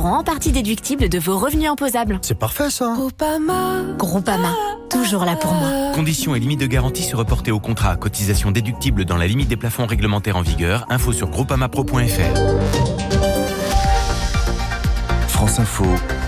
seront en partie déductibles de vos revenus imposables. C'est parfait ça. Groupama, toujours là pour moi. Conditions et limites de garantie se reporter au contrat. Cotisation déductible dans la limite des plafonds réglementaires en vigueur. Info sur groupamapro.fr. France Info,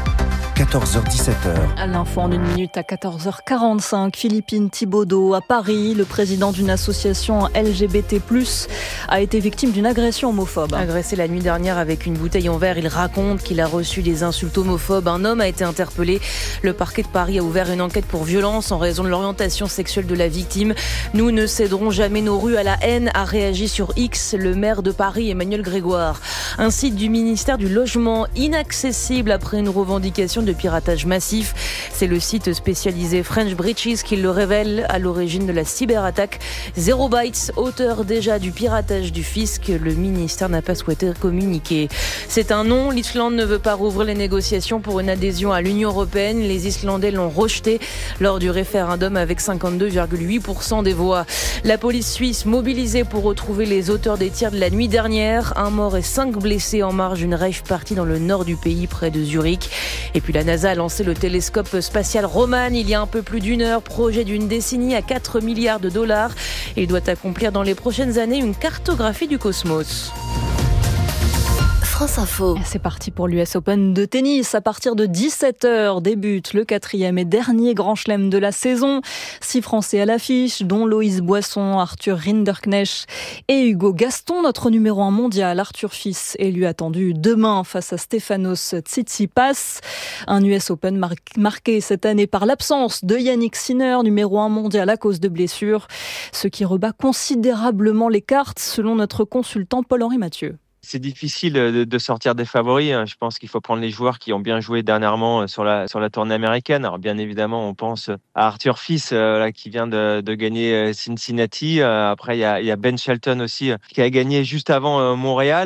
14h-17h. L'info en 1 minute à 14h45. Philippine Thibaudeau, à Paris, le président d'une association LGBT+, a été victime d'une agression homophobe. Agressé la nuit dernière avec une bouteille en verre, il raconte qu'il a reçu des insultes homophobes. Un homme a été interpellé. Le parquet de Paris a ouvert une enquête pour violence en raison de l'orientation sexuelle de la victime. Nous ne céderons jamais nos rues à la haine, a réagi sur X le maire de Paris, Emmanuel Grégoire. Un site du ministère du Logement inaccessible après une revendication de piratage massif. C'est le site spécialisé French Breaches qui le révèle, à l'origine de la cyberattaque. 0 Bytes, auteur déjà du piratage du fisc, le ministère n'a pas souhaité communiquer. C'est un non, l'Islande ne veut pas rouvrir les négociations pour une adhésion à l'Union européenne. Les Islandais l'ont rejeté lors du référendum avec 52,8% des voix. La police suisse mobilisée pour retrouver les auteurs des tirs de la nuit dernière. 1 mort et 5 blessés en marge d'une rave party dans le nord du pays, près de Zurich. Et puis la NASA a lancé le télescope spatial Roman il y a un peu plus d'1 heure. Projet d'une décennie à 4 milliards de dollars. Il doit accomplir dans les prochaines années une cartographie du cosmos. France Info. C'est parti pour l'US Open de tennis. À partir de 17h débute le 4e et dernier grand chelem de la saison. 6 Français à l'affiche, dont Loïs Boisson, Arthur Rinderknecht et Hugo Gaston. Notre numéro 1 mondial, Arthur Fils, est lui attendu demain face à Stefanos Tsitsipas. Un US Open marqué cette année par l'absence de Yannick Sinner, numéro 1 mondial à cause de blessures. Ce qui rebat considérablement les cartes, selon notre consultant Paul-Henri Mathieu. C'est difficile de sortir des favoris. Je pense qu'il faut prendre les joueurs qui ont bien joué dernièrement sur la tournée américaine. Alors bien évidemment, on pense à Arthur Fils qui vient de gagner Cincinnati. Après, il y a Ben Shelton aussi qui a gagné juste avant Montréal.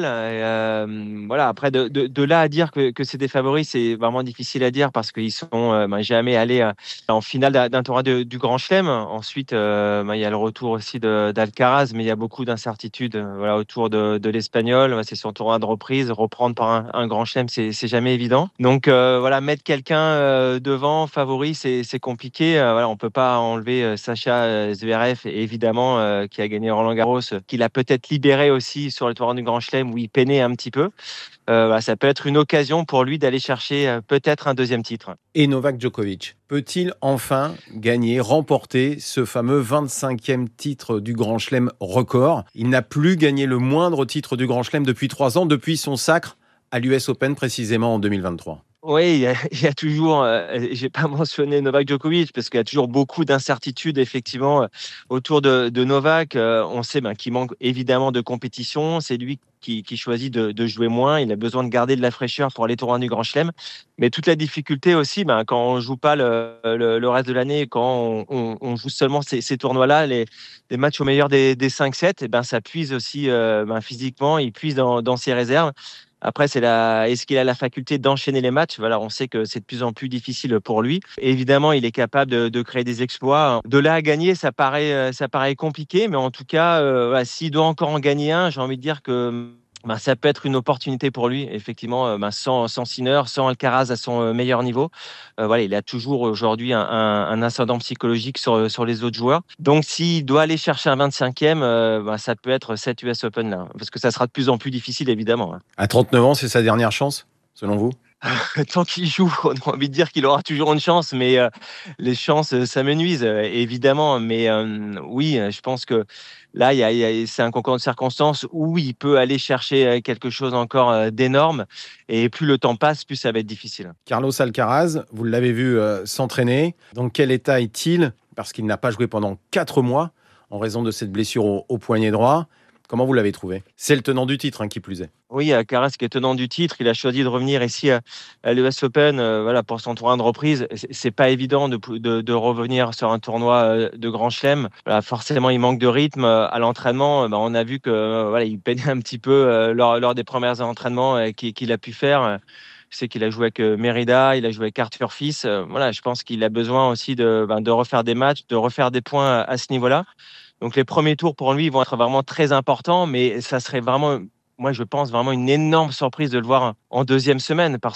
Voilà. Après, de là à dire que c'est des favoris, c'est vraiment difficile à dire parce qu'ils sont jamais allés en finale d'un tournoi du Grand Chelem. Ensuite, il y a le retour aussi d'Alcaraz, mais il y a beaucoup d'incertitudes autour de l'Espagnol. C'est son tournoi de reprise. Reprendre par un grand chelem, c'est jamais évident. Donc mettre quelqu'un devant, favori, c'est compliqué. On peut pas enlever Sacha Zverev, évidemment, qui a gagné Roland-Garros, qu'il a peut-être libéré aussi sur le tournoi du grand chelem où il peinait un petit peu. Ça peut être une occasion pour lui d'aller chercher peut-être un 2e titre. Et Novak Djokovic, peut-il enfin remporter ce fameux 25e titre du Grand Chelem record ? Il n'a plus gagné le moindre titre du Grand Chelem depuis 3 ans, depuis son sacre à l'US Open précisément en 2023. Oui, il y a toujours, j'ai pas mentionné Novak Djokovic parce qu'il y a toujours beaucoup d'incertitudes effectivement autour de Novak. On sait qu'il manque évidemment de compétition. C'est lui qui choisit de jouer moins. Il a besoin de garder de la fraîcheur pour les tournois du Grand Chelem. Mais toute la difficulté aussi, quand on joue pas le reste de l'année, quand on joue seulement ces tournois-là, les matchs au meilleur des 5-7, ça puise aussi physiquement, il puise dans ses réserves. Après, est-ce qu'il a la faculté d'enchaîner les matchs ? On sait que c'est de plus en plus difficile pour lui. Évidemment, il est capable de créer des exploits. De là à gagner, ça paraît compliqué, mais en tout cas, s'il doit encore en gagner un, j'ai envie de dire que ça peut être une opportunité pour lui, effectivement, sans Sinner, sans Alcaraz à son meilleur niveau. Il a toujours aujourd'hui un ascendant psychologique sur les autres joueurs. Donc, s'il doit aller chercher un 25e, ça peut être cet US Open là, parce que ça sera de plus en plus difficile, évidemment. À 39 ans, c'est sa dernière chance, selon vous ? Tant qu'il joue, on a envie de dire qu'il aura toujours une chance, mais les chances s'amenuisent, évidemment. Mais oui, je pense que là, c'est un concours de circonstances où il peut aller chercher quelque chose encore d'énorme. Et plus le temps passe, plus ça va être difficile. Carlos Alcaraz, vous l'avez vu s'entraîner. Dans quel état est-il ? Parce qu'il n'a pas joué pendant 4 mois en raison de cette blessure au poignet droit. Comment vous l'avez trouvé ? C'est le tenant du titre, qui plus est. Oui, Alcaraz qui est tenant du titre, il a choisi de revenir ici à l'US Open pour son tournoi de reprise. C'est pas évident de revenir sur un tournoi de Grand Chelem. Forcément, il manque de rythme à l'entraînement. On a vu que il peinait un petit peu lors des premiers entraînements qu'il a pu faire. Je sais qu'il a joué avec Merida, il a joué avec Arthur Fils. Je pense qu'il a besoin aussi de refaire des matchs, de refaire des points à ce niveau-là. Donc les premiers tours pour lui vont être vraiment très importants, mais ça serait vraiment, moi je pense vraiment une énorme surprise de le voir en 2e semaine parce